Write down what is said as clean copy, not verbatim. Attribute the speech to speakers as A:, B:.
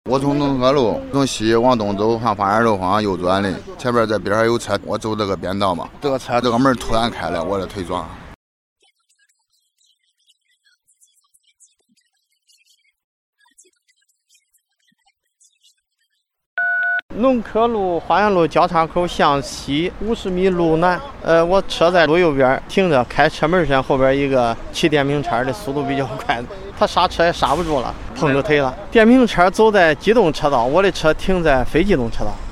A: 我从农河路从西往东走，上发现路方向右转的，前边在边上有车，我走这个边道嘛，这个车这个门突然开了，我的腿撞。
B: 农科路花园路交叉口向西50米路南，我车在路右边停着，开车门上后边一个骑电瓶车的速度比较快，他刹车也刹不住了，碰着腿了。电瓶车走在机动车道，我的车停在非机动车道。